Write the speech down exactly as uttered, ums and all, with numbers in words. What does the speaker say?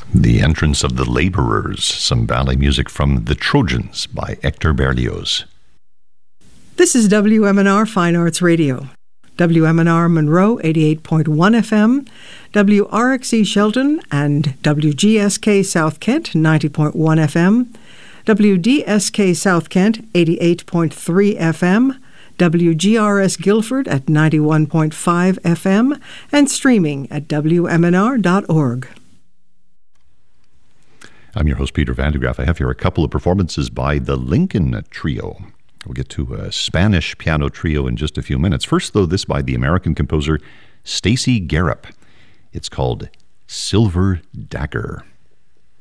The Entrance of the Laborers, some ballet music from The Trojans by Hector Berlioz. This is W M N R Fine Arts Radio. W M N R Monroe, eighty-eight point one F M, W R X E Shelton and W G S K South Kent, ninety point one F M, W D S K South Kent, eighty-eight point three F M, W G R S Guilford at ninety-one point five F M, and streaming at W M N R dot org. I'm your host, Peter Van de Graaff. I have here a couple of performances by the Lincoln Trio. We'll get to a Spanish piano trio in just a few minutes. First, though, this by the American composer Stacy Garrop. It's called Silver Dagger.